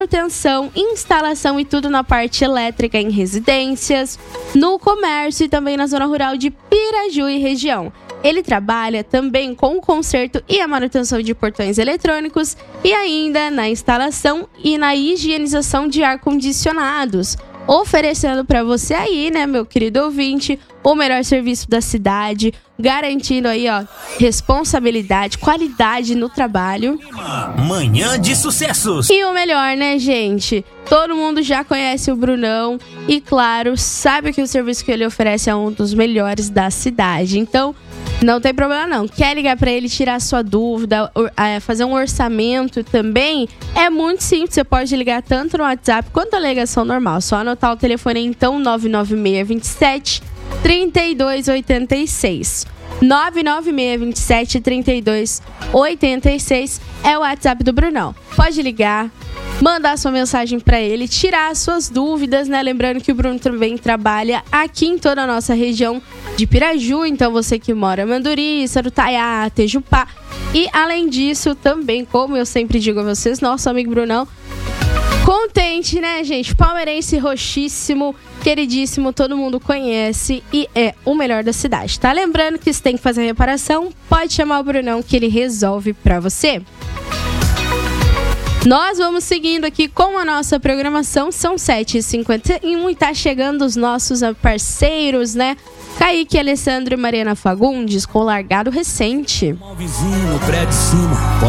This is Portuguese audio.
manutenção, instalação e tudo na parte elétrica em residências, no comércio e também na zona rural de Piraju e região. Ele trabalha também com o conserto e a manutenção de portões eletrônicos e ainda na instalação e na higienização de ar-condicionados, oferecendo para você aí, né, meu querido ouvinte, o melhor serviço da cidade, garantindo aí, ó, responsabilidade, qualidade no trabalho. Manhã de sucessos. E o melhor, né, gente? Todo mundo já conhece o Brunão e, claro, sabe que o serviço que ele oferece é um dos melhores da cidade. Então, não tem problema não. Quer ligar para ele, tirar sua dúvida, fazer um orçamento também? É muito simples. Você pode ligar tanto no WhatsApp quanto a ligação normal. Só anotar o telefone então, 99627 3286. 99627 3286 é o WhatsApp do Brunão. Pode ligar, mandar sua mensagem para ele, tirar suas dúvidas, né? Lembrando que o Bruno também trabalha aqui em toda a nossa região de Piraju, então você que mora em Manduri, Sarutaiá, Tejupá. E além disso, também, como eu sempre digo a vocês, nosso amigo Brunão, contente, né, gente? Palmeirense roxíssimo, queridíssimo, todo mundo conhece e é o melhor da cidade, tá? Lembrando que se tem que fazer reparação, pode chamar o Brunão que ele resolve pra você. Nós vamos seguindo aqui com a nossa programação, são 7h51 e tá chegando os nossos parceiros, né? Kaique, Alessandro e Mariana Fagundes com Largado Recente. Vizinho, prédio de cima.